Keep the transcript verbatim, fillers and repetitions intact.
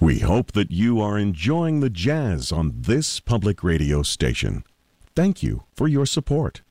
We hope that you are enjoying the jazz on this public radio station. Thank you for your support.